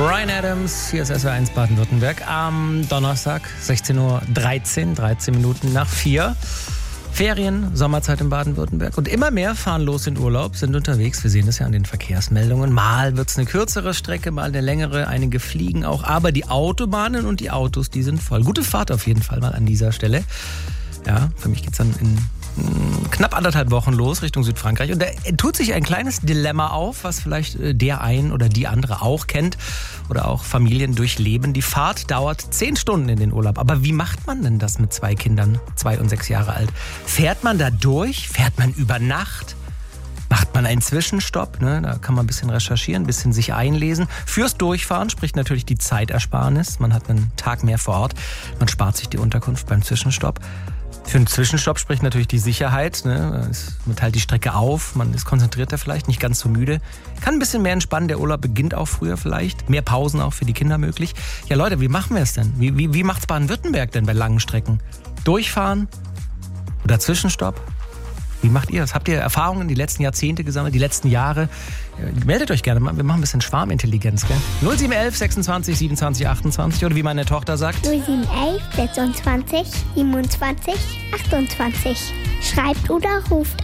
Bryan Adams, hier ist SWR1 Baden-Württemberg am Donnerstag, 16:13 Uhr, 13 Minuten nach 4. Ferien, Sommerzeit in Baden-Württemberg und immer mehr fahren los in Urlaub, sind unterwegs. Wir sehen das ja an den Verkehrsmeldungen. Mal wird es eine kürzere Strecke, mal eine längere, einige fliegen auch. Aber die Autobahnen und die Autos, die sind voll. Gute Fahrt auf jeden Fall mal an dieser Stelle. Ja, für mich geht's dann in knapp 1,5 Wochen los Richtung Südfrankreich. Und da tut sich ein kleines Dilemma auf, was vielleicht der ein oder die andere auch kennt oder auch Familien durchleben. Die Fahrt dauert 10 Stunden in den Urlaub. Aber wie macht man denn das mit 2 Kindern, 2 und 6 Jahre alt? Fährt man da durch? Fährt man über Nacht? Macht man einen Zwischenstopp? Ne? Da kann man ein bisschen recherchieren, ein bisschen sich einlesen. Fürs Durchfahren spricht natürlich die Zeitersparnis. Man hat einen Tag mehr vor Ort. Man spart sich die Unterkunft beim Zwischenstopp. Für einen Zwischenstopp spricht natürlich die Sicherheit. Ne? Man teilt die Strecke auf, man ist konzentrierter vielleicht, nicht ganz so müde. Kann ein bisschen mehr entspannen, der Urlaub beginnt auch früher vielleicht. Mehr Pausen auch für die Kinder möglich. Ja Leute, wie machen wir es denn? Wie macht's Baden-Württemberg denn bei langen Strecken? Durchfahren oder Zwischenstopp? Wie macht ihr das? Habt ihr Erfahrungen die letzten Jahrzehnte gesammelt, die letzten Jahre? Meldet euch gerne mal, wir machen ein bisschen Schwarmintelligenz, gell? 0711 26 27 28 oder wie meine Tochter sagt. 0711 26 27 28. Schreibt oder ruft